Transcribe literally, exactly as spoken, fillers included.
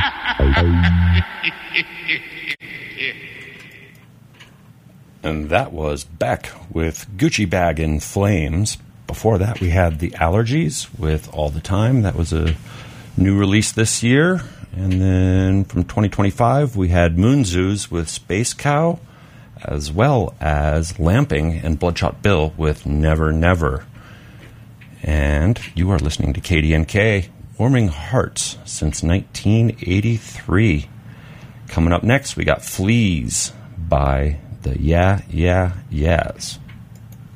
And that was Beck with Gucci Bag in Flames. Before that, we had The Allergies with All the Time. That was a new release this year. And then from twenty twenty-five, we had Moon Zoos with Space Cow, as well as Lamping and Bloodshot Bill with Never Never. And you are listening to K D N K, Warming Hearts since nineteen eighty-three. Coming up next, we got Fleas by the Yeah, Yeah, Yeahs.